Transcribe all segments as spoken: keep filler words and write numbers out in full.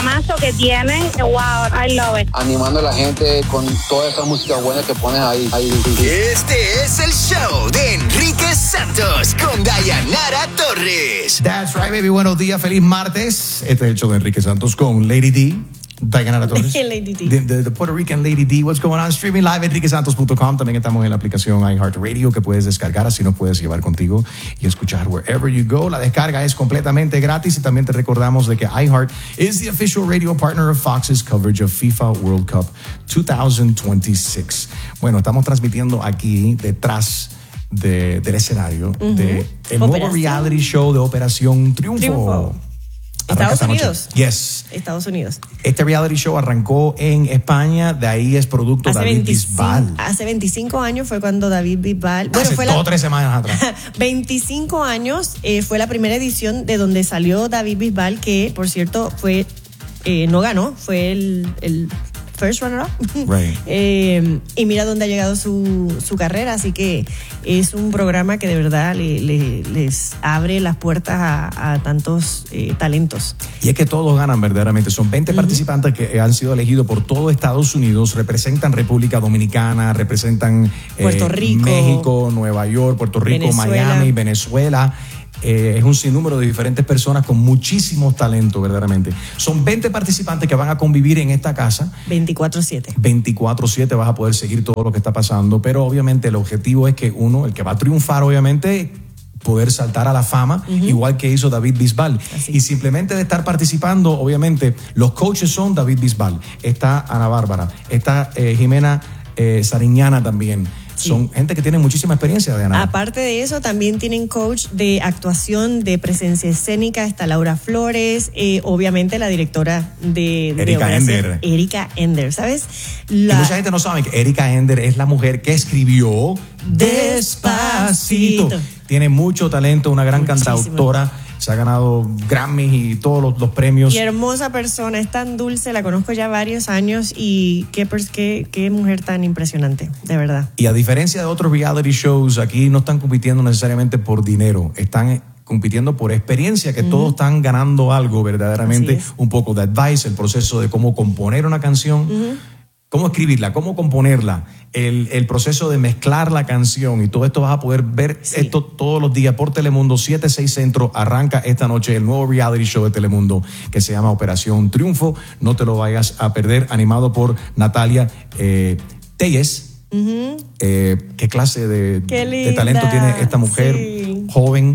Mazo que tienen, wow, I love it. Animando a la gente con toda esa música buena que pones ahí, ahí. Este es el show de Enrique Santos con Dayanara Torres. That's right, baby. Buenos días, feliz martes. Este es el show de Enrique Santos con Lady D. Dayanara Torres. Lady D. The, the, the Puerto Rican Lady D. What's going on? Streaming live, enrique santos punto com. También estamos en la aplicación iHeartRadio que puedes descargar, así nos puedes llevar contigo y escuchar wherever you go. La descarga es completamente gratis y también te recordamos de que iHeart is the official radio partner of Fox's coverage of FIFA World Cup twenty twenty-six. Bueno, estamos transmitiendo aquí detrás de, del escenario uh-huh. de el nuevo reality show de Operación Triunfo. Triunfo. Estados Unidos. Yes. Estados Unidos. Este reality show arrancó en España, de ahí es producto de David Bisbal. Hace veinticinco años fue cuando David Bisbal... Bueno, hace fue dos o la, tres semanas atrás. veinticinco años eh, fue la primera edición de donde salió David Bisbal, que por cierto fue eh, no ganó, fue el... el first runner-up. Right. eh, y mira dónde ha llegado su, su carrera, así que es un programa que de verdad le, le, les abre las puertas a, a tantos eh, talentos. Y es que todos ganan verdaderamente. Son veinte uh-huh. participantes que han sido elegidos por todo Estados Unidos, representan República Dominicana, representan Puerto eh, Rico, México, Nueva York, Puerto Rico, Venezuela. Miami, Venezuela. Eh, es un sinnúmero de diferentes personas con muchísimos talentos, verdaderamente. Son veinte participantes que van a convivir en esta casa. veinticuatro siete. veinticuatro siete vas a poder seguir todo lo que está pasando, pero obviamente el objetivo es que uno, el que va a triunfar, obviamente, poder saltar a la fama, uh-huh. igual que hizo David Bisbal. Así. Y simplemente de estar participando, obviamente, los coaches son David Bisbal. Está Ana Bárbara, está eh, Jimena eh, Sariñana también. Sí. Son gente que tiene muchísima experiencia, de Ana. Aparte de eso, también tienen coach de actuación, de presencia escénica. Está Laura Flores, eh, obviamente la directora de... Erika de Ender. Erika Ender, ¿sabes? La... Y mucha gente no sabe que Erika Ender es la mujer que escribió Despacito. Despacito. Tiene mucho talento, una gran Muchísimo. cantautora. Se ha ganado Grammys y todos los, los premios. Y hermosa persona, es tan dulce, la conozco ya varios años y qué, qué, qué mujer tan impresionante, de verdad. Y a diferencia de otros reality shows, aquí no están compitiendo necesariamente por dinero, están compitiendo por experiencia, que uh-huh. todos están ganando algo verdaderamente, un poco de advice, el proceso de cómo componer una canción, uh-huh. cómo escribirla, cómo componerla, el, el proceso de mezclar la canción y todo esto vas a poder ver sí. esto todos los días por Telemundo, siete seis Centro. Arranca esta noche el nuevo reality show de Telemundo que se llama Operación Triunfo. No te lo vayas a perder, animado por Natalia eh, Telles. Uh-huh. Eh, ¿Qué clase de, de talento tiene esta mujer? Sí. Joven,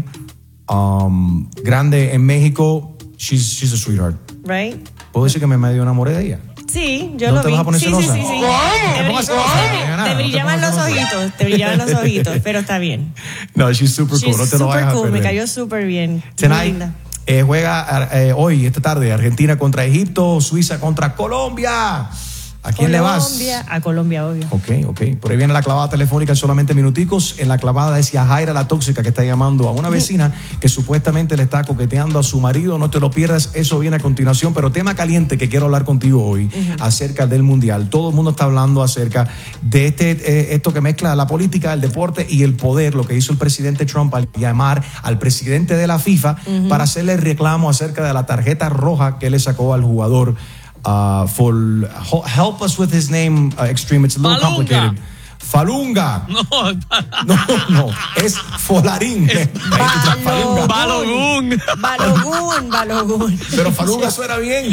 um, grande en México. She's, she's a sweetheart. Right. ¿Puedo decir que me medio enamoré de ella? Sí, yo ¿No lo te vi. vas a poner sí, celosa? sí, sí, sí. Oh, te, bri- oh, te brillaban no te los ojitos, te brillaban los ojitos, pero está bien. No, she's super cool, she's no te lo vayas cool, a perder. Me cayó súper bien. Tonight, muy linda. Eh, juega eh, hoy, esta tarde, Argentina contra Egipto, Suiza contra Colombia. ¿A quién Colombia, le vas? A Colombia, obvio. Ok, ok. Por ahí viene la clavada telefónica en solamente minuticos. En la clavada es Yajaira, la tóxica, que está llamando a una vecina que supuestamente le está coqueteando a su marido. No te lo pierdas, eso viene a continuación. Pero tema caliente que quiero hablar contigo hoy uh-huh. acerca del Mundial. Todo el mundo está hablando acerca de este eh, esto que mezcla la política, el deporte y el poder. Lo que hizo el presidente Trump al llamar al presidente de la FIFA uh-huh. para hacerle reclamo acerca de la tarjeta roja que le sacó al jugador. Uh, for help us with his name, uh, Extreme. It's a little Falunga. complicated. Falunga. No, no, no, es Folarín. Es Balogun. Balogun. Balogun, Balogun. Pero Falunga suena bien.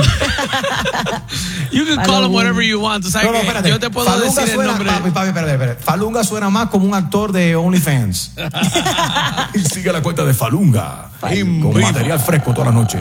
You can call him whatever you want. O sea, no, no, espérate. Yo te puedo Falunga decir suena, el nombre. Papi, papi, espérate, espérate. Falunga suena más como un actor de OnlyFans. Y sigue la cuenta de Falunga. Falunga. Con material fresco toda la noche.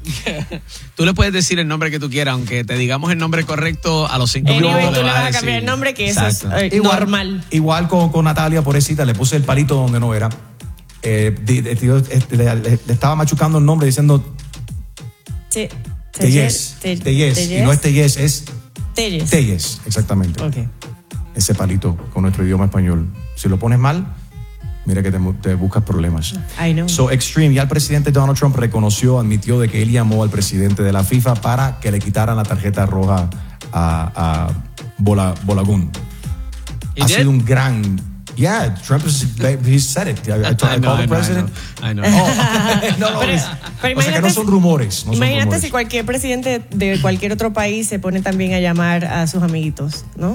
Tú le puedes decir el nombre que tú quieras, aunque te digamos el nombre correcto a los cinco anyway, minutos. tú le vas a decir. cambiar el nombre, que eso es eh, igual, normal. Igual con, con Natalia, pobrecita, le puse el palito donde no era. Eh, de, de, de, de, le, le, le estaba machucando el nombre diciendo sí, Telles. Telles. Y no es Telles, es Telles. Telles, exactamente. Okay. Ese palito con nuestro idioma español. Si lo pones mal, mira que te, te buscas problemas. I know. So Extreme, ya el presidente Donald Trump reconoció, admitió de que él llamó al presidente de la FIFA para que le quitaran la tarjeta roja a, a Bola, Balogun. Ha did? sido un gran Yeah, Trump is, he said it. I, I, I, I called the president. I know. Oh, no, no, Pero, es, pero o sea que no son rumores. No imagínate son rumores. si cualquier presidente de cualquier otro país se pone también a llamar a sus amiguitos, ¿no?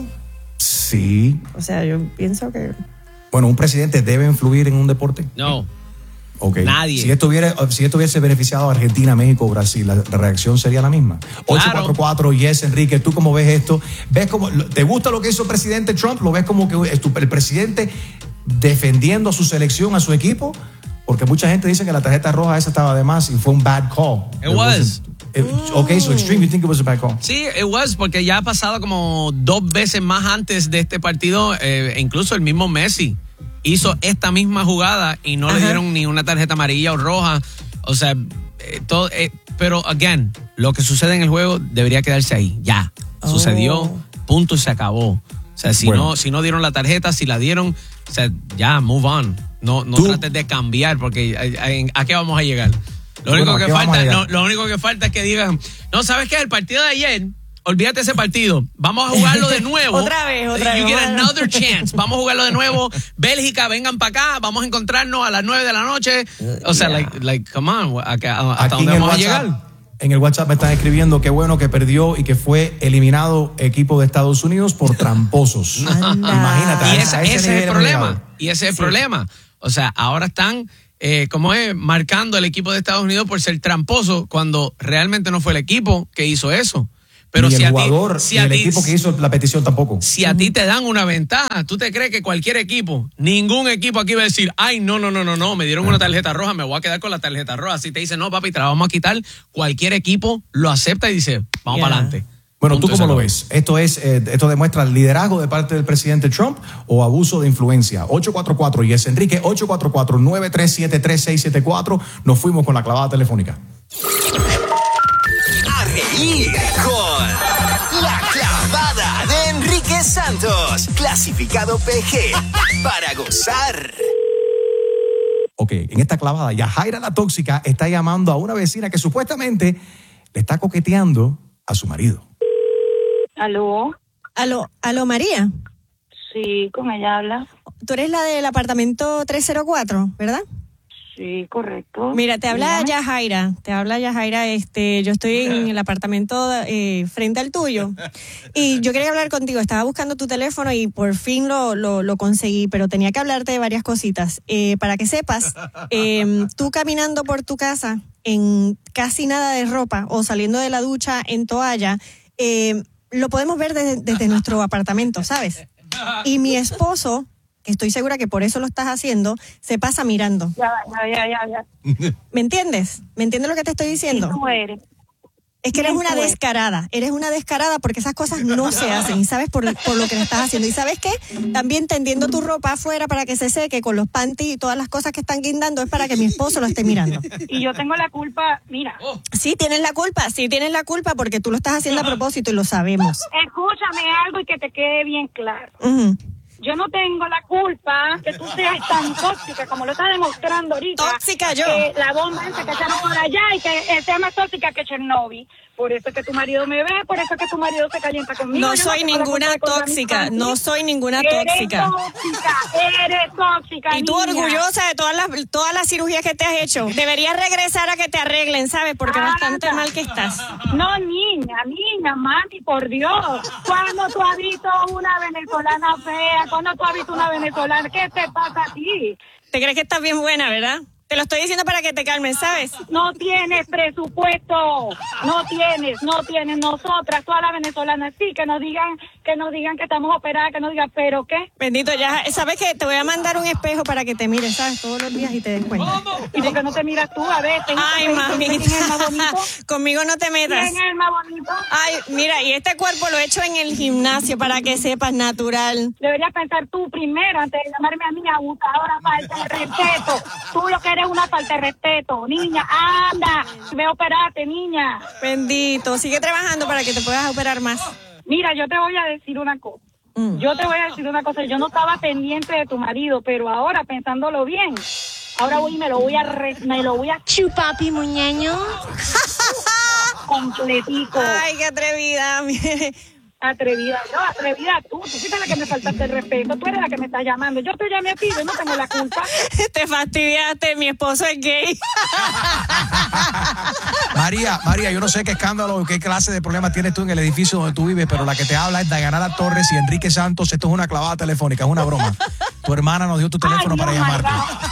Sí. O sea, yo pienso que... Bueno, ¿un presidente debe influir en un deporte? No. Okay. Nadie. Si esto, hubiera, si esto hubiese beneficiado a Argentina, México, Brasil, la, la reacción sería la misma. ocho cuatro cuatro, yes, Enrique, ¿tú cómo ves esto? ¿Ves cómo, ¿Te gusta lo que hizo el presidente Trump? ¿Lo ves como que el presidente defendiendo a su selección, a su equipo? Porque mucha gente dice que la tarjeta roja esa estaba de más y fue un bad call. It was. It, okay, so extreme, you think it was a bad call? Sí, it was, porque ya ha pasado como dos veces más antes de este partido, eh, incluso el mismo Messi hizo esta misma jugada y no Ajá. le dieron ni una tarjeta amarilla o roja. O sea, eh, todo, eh, pero, again, lo que sucede en el juego debería quedarse ahí. Ya, oh. sucedió, punto y se acabó. O sea, si, bueno. no, si no dieron la tarjeta, si la dieron, o sea, ya, move on. No, no trates de cambiar, porque ¿a, a, a qué vamos a llegar? Lo único, bueno, que falta, no, lo único que falta es que digan, no, ¿sabes qué? El partido de ayer... Olvídate ese partido. Vamos a jugarlo de nuevo. otra vez, otra vez. You get another chance. Vamos a jugarlo de nuevo. Bélgica, vengan para acá. Vamos a encontrarnos a las nueve de la noche. O sea, yeah. like, like, come on. ¿Hasta Aquí dónde vamos WhatsApp, a llegar? En el WhatsApp me están escribiendo qué bueno que perdió y que fue eliminado equipo de Estados Unidos por tramposos. Imagínate. Y ese, ese, ese es el problema. Y ese es el sí. problema. O sea, ahora están... Eh, ¿cómo es? Marcando al equipo de Estados Unidos por ser tramposo cuando realmente no fue el equipo que hizo eso. Pero ni si el a jugador, ti, si ni a el ti, equipo que hizo la petición tampoco. Si a ti te dan una ventaja, ¿tú te crees que cualquier equipo, ningún equipo aquí va a decir, ay, no, no, no, no, no, me dieron una tarjeta roja, me voy a quedar con la tarjeta roja? Si te dicen, no, papi, te la vamos a quitar, cualquier equipo lo acepta y dice, vamos yeah. para adelante. Bueno, ¿tú cómo lo ves? ¿Esto es eh, esto demuestra liderazgo de parte del presidente Trump o abuso de influencia? ocho cuatro cuatro, yes, Enrique, ocho cuatro cuatro, nueve tres siete, tres seis siete cuatro. Nos fuimos con la clavada telefónica. A reír con la clavada de Enrique Santos, clasificado P G, para gozar. Ok, en esta clavada, Yajaira la tóxica está llamando a una vecina que supuestamente le está coqueteando a su marido. ¿Aló? ¿Aló, aló María? Sí, con ella habla. Tú eres la del apartamento trescientos cuatro, ¿verdad? Sí, correcto. Mira, te habla Dígame. Yajaira, te habla Yajaira, este, yo estoy en el apartamento eh, frente al tuyo y yo quería hablar contigo, estaba buscando tu teléfono y por fin lo, lo, lo conseguí, pero tenía que hablarte de varias cositas. Eh, para que sepas, eh, tú caminando por tu casa en casi nada de ropa o saliendo de la ducha en toalla, eh, lo podemos ver desde, desde nuestro apartamento, ¿sabes? Y mi esposo... estoy segura que por eso lo estás haciendo, se pasa mirando. Ya, ya, ya, ya. ¿Me entiendes? ¿Me entiendes lo que te estoy diciendo? ¿Quién tú eres? Es que eres ¿Quién una tú eres? descarada, eres una descarada porque esas cosas no se hacen y sabes por, por lo que le estás haciendo. ¿Y sabes qué? También tendiendo tu ropa afuera para que se seque con los panties y todas las cosas que están guindando es para que mi esposo lo esté mirando. Y yo tengo la culpa, mira. Sí, tienes la culpa, sí tienes la culpa porque tú lo estás haciendo a propósito y lo sabemos. Escúchame algo y que te quede bien claro. Uh-huh. Yo no tengo la culpa que tú seas tan tóxica como lo estás demostrando ahorita. Tóxica yo. Que la bomba esa que echaron por allá y que sea más tóxica que Chernobyl. Por eso es que tu marido me ve, por eso es que tu marido se calienta conmigo. No Yo soy no ninguna tóxica, no soy ninguna tóxica. Eres tóxica, eres tóxica, Y tú niña. orgullosa de todas las todas las cirugías que te has hecho. Deberías regresar a que te arreglen, ¿sabes? Porque bastante mal que estás. No, niña, niña, mami, por Dios. ¿Cuándo tú has visto una venezolana fea? ¿Cuándo tú has visto una venezolana? ¿Qué te pasa a ti? ¿Te crees que estás bien buena, verdad? Te lo estoy diciendo para que te calmes, ¿sabes? No tienes presupuesto, no tienes, no tienes. Nosotras, todas las venezolanas, sí, que nos digan, que nos digan que estamos operadas, que nos digan, ¿pero qué? Bendito, ya, ¿sabes qué? Te voy a mandar un espejo para que te mires, ¿sabes? Todos los días y te des cuenta. ¿Y por qué no te miras tú? A ver, tengo Ay, que mamita, ¿quién es el más bonito? Conmigo no te metas. ¿Quién es el más bonito? Ay, mira, y este cuerpo lo he hecho en el gimnasio para que sepas, natural. Deberías pensar tú primero antes de llamarme a mí abusadora, falta de respeto. Tú lo que eres una falta de respeto. Niña, anda, ve a operarte, niña. Bendito, sigue trabajando para que te puedas operar más. Mira, yo te voy a decir una cosa. Mm. Yo te voy a decir una cosa. Yo no estaba pendiente de tu marido, pero ahora, pensándolo bien, ahora voy y me lo voy a re, me lo voy a chupapi muñeño completico. Ay, qué atrevida. Atrevida, yo, atrevida tú, tú fuiste la que me faltaste el respeto, tú eres la que me estás llamando, yo te llamé a ti, yo no tengo la culpa. Te fastidiaste, mi esposo es gay. María, María, yo no sé qué escándalo, qué clase de problema tienes tú en el edificio donde tú vives, pero la que te habla es Dayanara Torres y Enrique Santos. Esto es una clavada telefónica, es una broma. Tu hermana nos dio tu teléfono Ay, para oh llamarte.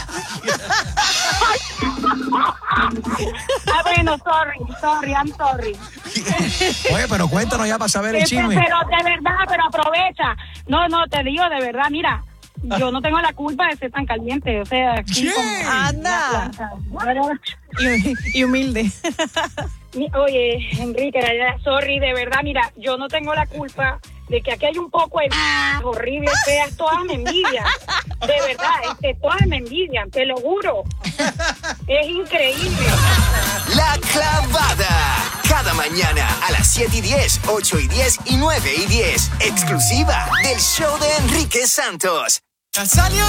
Ah, bueno, sorry, sorry, I'm sorry. Oye, pero cuéntanos ya para saber el Este, chisme. pero de verdad, pero aprovecha. No, no, te digo de verdad, mira, yo no tengo la culpa de ser tan caliente, o sea, aquí como- Anda. Y, y humilde. Mi- Oye, Enrique, ya, sorry, de verdad, mira, yo no tengo la culpa de que aquí hay un poco de horrible, feas, todas me envidian. De verdad, este, todas me envidian, te lo juro. Es increíble. La Clavada. Cada mañana a las siete y diez, ocho y diez y nueve y diez. Exclusiva del show de Enrique Santos.